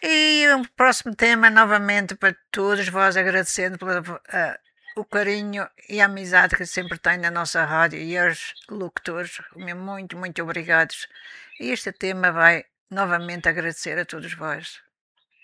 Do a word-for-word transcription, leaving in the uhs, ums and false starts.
E o próximo tema, novamente, para todos vós, agradecendo pelo, ah, o carinho e a amizade que sempre tem na nossa rádio e aos locutores, muito, muito obrigados. E este tema vai novamente agradecer a todos vós.